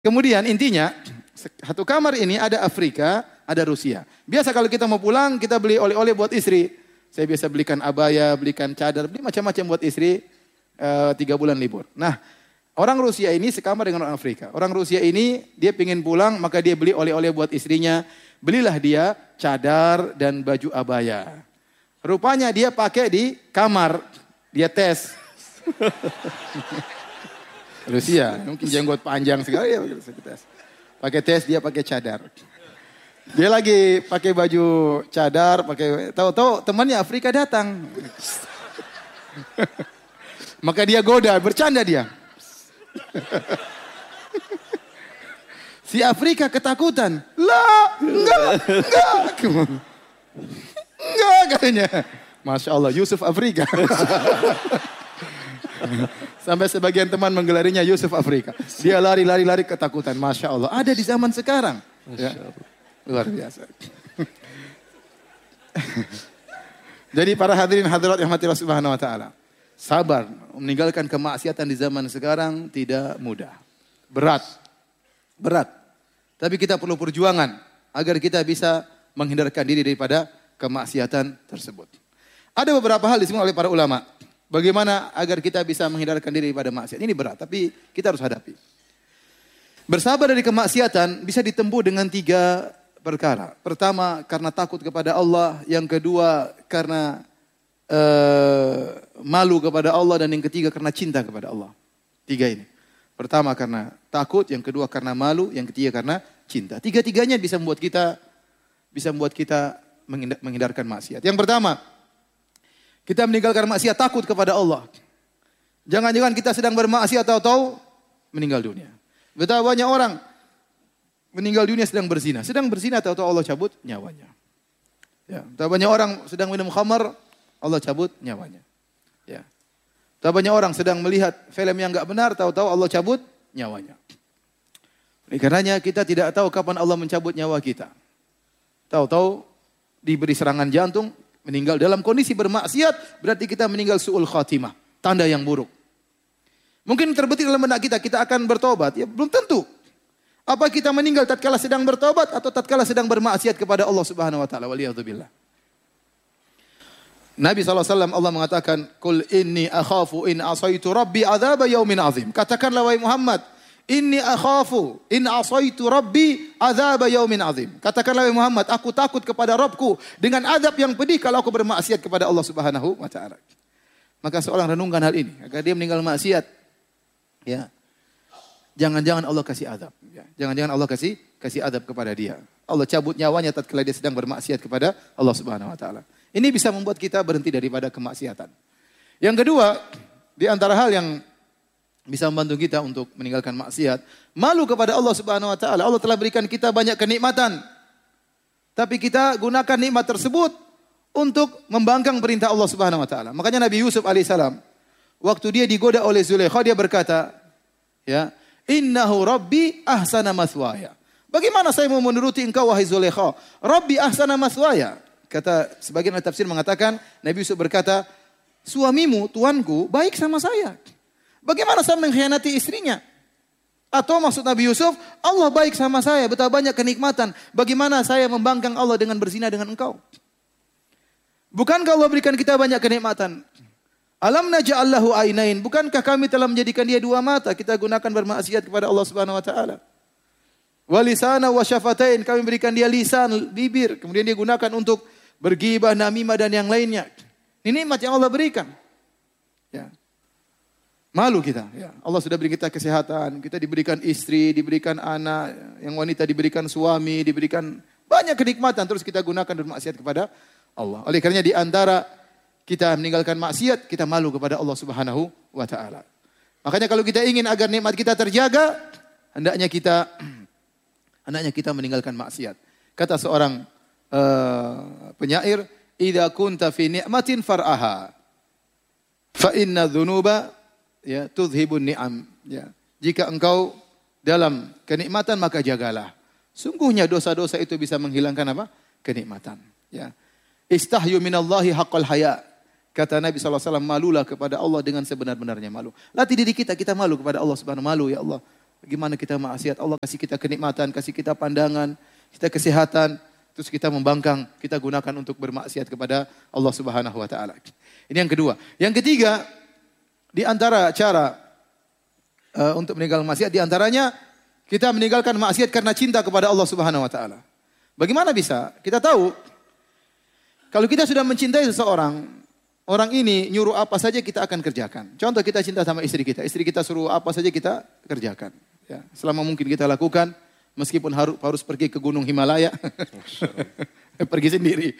Kemudian intinya, satu kamar ini ada Afrika, ada Rusia. Biasa kalau kita mau pulang, kita beli oleh-oleh buat istri. Saya biasa belikan abaya, belikan cadar, beli macam-macam buat istri 3 bulan libur. Nah, orang Rusia ini sekamar dengan orang Afrika. Orang Rusia ini dia ingin pulang, maka dia beli oleh-oleh buat istrinya. Belilah dia cadar dan baju abaya. Rupanya dia pakai di kamar, dia tes. Rusia, mungkin jenggot panjang sekali ya. Pakai tes, dia pakai cadar. Dia lagi pakai baju cadar, tahu-tahu temannya Afrika datang. Maka dia goda, bercanda dia. Si Afrika ketakutan. Lah, enggak. Enggak katanya. Masya Allah, Yusuf Afrika. Sampai sebagian teman menggelarinya Yusuf Afrika. Dia lari ketakutan. Masya Allah. Ada di zaman sekarang. Ya. Luar biasa. Jadi para hadirin hadirat yang mati Allah Subhanahu wa taala. Sabar meninggalkan kemaksiatan di zaman sekarang tidak mudah. Berat. Tapi kita perlu perjuangan agar kita bisa menghindarkan diri daripada kemaksiatan tersebut. Ada beberapa hal disebut oleh para ulama. Bagaimana agar kita bisa menghindarkan diri daripada maksiat. Ini berat, tapi kita harus hadapi. Bersabar dari kemaksiatan bisa ditempuh dengan 3 perkara. Pertama, karena takut kepada Allah. Yang kedua, karena malu kepada Allah. Dan yang ketiga, karena cinta kepada Allah. 3 ini. Pertama, karena takut. Yang kedua, karena malu. Yang ketiga, karena cinta. 3-tiganya bisa membuat kita menghindarkan maksiat. Yang pertama, kita meninggalkan maksiat takut kepada Allah. Jangan-jangan kita sedang bermaksiat tahu-tahu meninggal dunia. Betapa banyak orang meninggal dunia sedang berzina. Sedang berzina tahu-tahu Allah cabut nyawanya. Ya, betapa banyak orang sedang minum khamar, Allah cabut nyawanya. Ya. Betapa banyak orang sedang melihat film yang enggak benar, tahu-tahu Allah cabut nyawanya. Oleh karenanya kita tidak tahu kapan Allah mencabut nyawa kita. Tahu-tahu diberi serangan jantung, meninggal dalam kondisi bermaksiat, berarti kita meninggal su'ul khatimah. Tanda yang buruk. Mungkin terbetik dalam benak kita akan bertobat. Ya belum tentu. Apa kita meninggal tatkala sedang bertobat atau tatkala sedang bermaksiat kepada Allah Subhanahu wa taala. Waliyadzubillah. Nabi SAW Allah mengatakan, "Qul inni akhafu in asaitu rabbi adzaba yaumin azim." Katakanlah wahai Muhammad, "Inni akhafu in asaitu rabbi adzaba yaumin azim." Katakanlah wahai Muhammad, aku takut kepada Rabbku dengan azab yang pedih kalau aku bermaksiat kepada Allah Subhanahu wa taala. Maka seorang renungkan hal ini, agar dia meninggal maksiat. Ya. Jangan-jangan Allah kasih azab, ya. Jangan-jangan Allah kasih azab kepada dia. Allah cabut nyawanya tatkala dia sedang bermaksiat kepada Allah Subhanahu wa taala. Ini bisa membuat kita berhenti daripada kemaksiatan. Yang kedua, di antara hal yang bisa membantu kita untuk meninggalkan maksiat, malu kepada Allah Subhanahu wa taala. Allah telah berikan kita banyak kenikmatan. Tapi kita gunakan nikmat tersebut untuk membangkang perintah Allah Subhanahu wa taala. Makanya Nabi Yusuf alaihissalam waktu dia digoda oleh Zulaikha, dia berkata, ya, "Innahu rabbi ahsana maswaya." Bagaimana saya mau menuruti engkau wahai Zulaikha? Rabbi ahsana maswaya. Kata sebagian ahli tafsir mengatakan, Nabi Yusuf berkata, "Suamimu, tuanku, baik sama saya. Bagaimana saya mengkhianati istrinya?" Atau maksud Nabi Yusuf, Allah baik sama saya, betapa banyak kenikmatan. Bagaimana saya membangkang Allah dengan berzina dengan engkau? Bukankah Allah berikan kita banyak kenikmatan? Alam naj'al lahu ainain. Bukankah kami telah menjadikan dia 2 mata? Kita gunakan bermaksiat kepada Allah Subhanahu wa taala. Wa lisana wa syafatain. Kami berikan dia lisan, bibir. Kemudian dia gunakan untuk bergibah, namimah dan yang lainnya. Ini nikmat yang Allah berikan. Ya. Malu kita. Ya. Allah sudah beri kita kesehatan. Kita diberikan istri, diberikan anak. Yang wanita diberikan suami, diberikan banyak kenikmatan. Terus kita gunakan bermaksiat kepada Allah. Oleh karenanya di antara kita meninggalkan maksiat, kita malu kepada Allah Subhanahu wa taala. Makanya kalau kita ingin agar nikmat kita terjaga, hendaknya kita meninggalkan maksiat. Kata seorang penyair, "Idza kunta fi ni'matin far'aha, fa inna dzunuba ya tudhibun ni'am." Ya. Jika engkau dalam kenikmatan maka jagalah. Sungguhnya dosa-dosa itu bisa menghilangkan apa? Kenikmatan. Ya. Istahyu minallahi haqqal haya. Kata Nabi SAW, malulah kepada Allah dengan sebenar-benarnya malu. Latih diri kita malu kepada Allah Subhanahu wa taala. Malu ya Allah. Bagaimana kita maksiat, Allah kasih kita kenikmatan, kasih kita pandangan, kita kesehatan, terus kita membangkang, kita gunakan untuk bermaksiat kepada Allah Subhanahu wa taala. Ini yang kedua. Yang ketiga, di antara cara untuk meninggalkan maksiat, di antaranya kita meninggalkan maksiat karena cinta kepada Allah Subhanahu wa taala. Bagaimana bisa? Kita tahu kalau kita sudah mencintai seseorang, orang ini nyuruh apa saja kita akan kerjakan. Contoh kita cinta sama istri kita suruh apa saja kita kerjakan. Ya, selama mungkin kita lakukan, meskipun harus pergi ke Gunung Himalaya, pergi sendiri.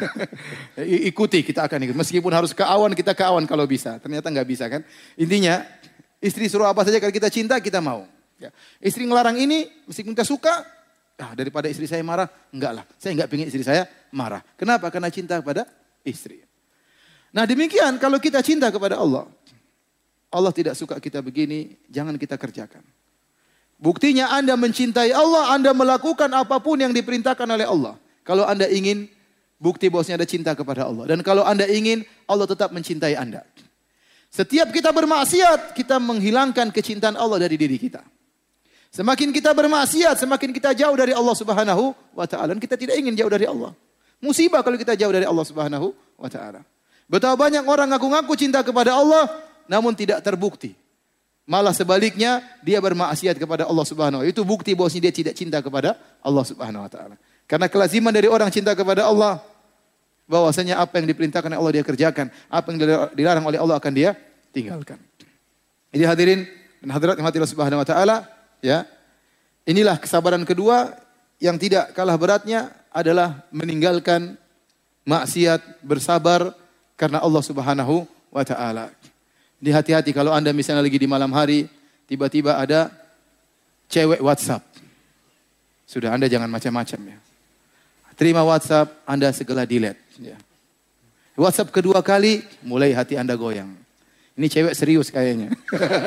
Ikuti, kita akan ikut. Meskipun harus ke awan, kita ke awan kalau bisa. Ternyata nggak bisa kan. Intinya, istri suruh apa saja kalau kita cinta, kita mau. Ya. Istri ngelarang ini, meskipun kita suka, daripada istri saya marah, enggak lah. Saya enggak pengen istri saya marah. Kenapa? Karena cinta kepada istri. Nah demikian, kalau kita cinta kepada Allah, Allah tidak suka kita begini, jangan kita kerjakan. Buktinya Anda mencintai Allah, Anda melakukan apapun yang diperintahkan oleh Allah. Kalau Anda ingin, bukti bahwasanya ada cinta kepada Allah. Dan kalau Anda ingin, Allah tetap mencintai Anda. Setiap kita bermaksiat, kita menghilangkan kecintaan Allah dari diri kita. Semakin kita bermaksiat, semakin kita jauh dari Allah Subhanahu wa taala. Dan kita tidak ingin jauh dari Allah. Musibah kalau kita jauh dari Allah Subhanahu wa taala. Betapa banyak orang ngaku-ngaku cinta kepada Allah, namun tidak terbukti. Malah sebaliknya, dia bermaksiat kepada Allah Subhanahu wa taala. Itu bukti bahwasanya dia tidak cinta kepada Allah Subhanahu wa taala. Karena kelaziman dari orang cinta kepada Allah, bahwasanya apa yang diperintahkan oleh Allah dia kerjakan, apa yang dilarang oleh Allah akan dia tinggalkan. Jadi hadirin dan hadirat yang Allah Subhanahu wa taala, ya. Inilah kesabaran kedua yang tidak kalah beratnya adalah meninggalkan maksiat, bersabar karena Allah Subhanahu wa taala. Hati-hati kalau Anda misalnya lagi di malam hari, tiba-tiba ada cewek WhatsApp. Sudah, Anda jangan macam-macam ya. Terima WhatsApp, Anda segera delete. Ya. WhatsApp kedua kali, mulai hati Anda goyang. Ini cewek serius kayaknya.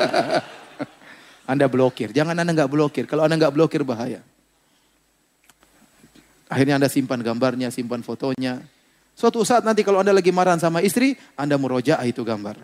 Anda blokir. Jangan Anda nggak blokir. Kalau Anda nggak blokir bahaya. Akhirnya Anda simpan gambarnya, simpan fotonya. Suatu saat nanti kalau Anda lagi marah sama istri, Anda murojaah itu gambar.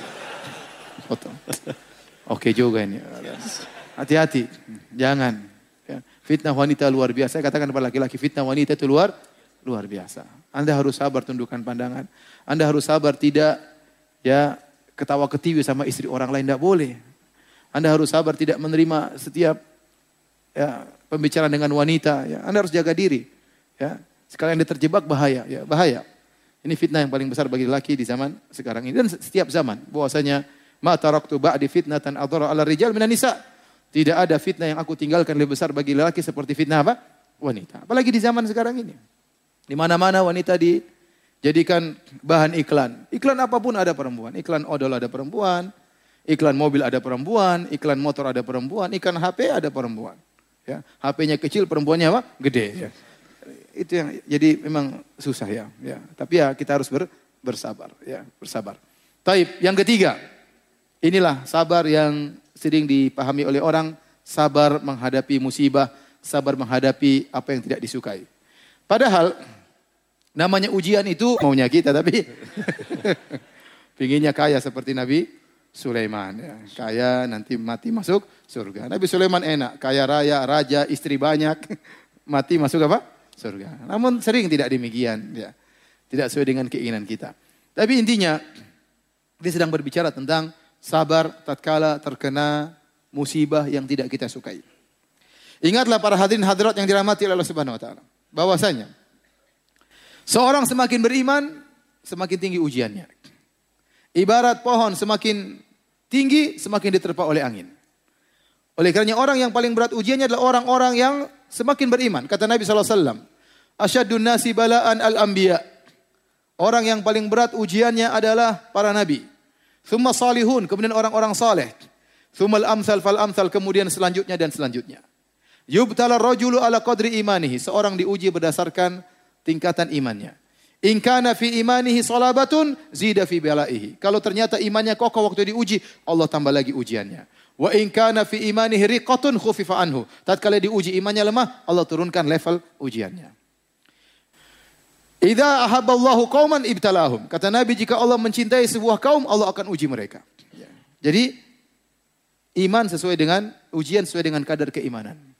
Foto. Oke juga ini. Hati-hati. Jangan. Ya. Fitnah wanita luar biasa. Saya katakan kepada laki-laki, fitnah wanita itu luar biasa. Anda harus sabar tundukkan pandangan. Anda harus sabar tidak ya ketawa ketiwi sama istri orang lain. Tidak boleh. Anda harus sabar tidak menerima setiap ya, pembicaraan dengan wanita. Ya. Anda harus jaga diri. Ya. Sekali Anda terjebak bahaya. Ya, bahaya. Ini fitnah yang paling besar bagi laki di zaman sekarang ini. Dan setiap zaman. Bahwasanya ma taraktu ba'di fitnatan adhara 'ala rijal minan nisa. Tidak ada fitnah yang aku tinggalkan lebih besar bagi lelaki seperti fitnah apa? Wanita. Apalagi di zaman sekarang ini. Di mana-mana wanita dijadikan bahan iklan. Iklan apapun ada perempuan. Iklan odol ada perempuan. Iklan mobil ada perempuan. Iklan motor ada perempuan. Iklan HP ada perempuan. Ya, HP-nya kecil, perempuannya apa? Gede. Ya. Itu yang jadi memang susah ya. Ya. Tapi ya kita harus bersabar. Ya, bersabar. Taib. Yang ketiga. Inilah sabar yang sering dipahami oleh orang, sabar menghadapi musibah, sabar menghadapi apa yang tidak disukai. Padahal namanya ujian itu maunya kita, tapi pinginnya kaya seperti Nabi Sulaiman. Ya. Kaya nanti mati masuk surga. Nabi Sulaiman enak, kaya raya, raja, istri banyak, mati masuk apa? Surga. Namun sering tidak demikian, ya. Tidak sesuai dengan keinginan kita. Tapi intinya, dia sedang berbicara tentang sabar tatkala terkena musibah yang tidak kita sukai. Ingatlah para hadirin hadirat yang dirahmati oleh Allah Subhanahu wa taala, bahwasanya seorang semakin beriman, semakin tinggi ujiannya. Ibarat pohon semakin tinggi, semakin diterpa oleh angin. Oleh karenanya orang yang paling berat ujiannya adalah orang-orang yang semakin beriman. Kata Nabi SAW, asyadun nasi bala'an al-anbiya. Orang yang paling berat ujiannya adalah para nabi. Thumma salihun, kemudian orang-orang saleh. Thummal amsal fal amsal, kemudian selanjutnya dan selanjutnya. Yubtala rajulu ala qadri imanihi. Seorang diuji berdasarkan tingkatan imannya. In kana fi imanihi salabatun zida fi balaihi. Kalau ternyata imannya kokoh waktu diuji, Allah tambah lagi ujiannya. Wa in kana fi imanihi riqatun khufifa anhu. Tatkala diuji imannya lemah, Allah turunkan level ujiannya. Idza ahabballahu qauman ibtalahum. Kata Nabi, jika Allah mencintai sebuah kaum, Allah akan uji mereka. Jadi Iman sesuai dengan ujian sesuai dengan kadar keimanan.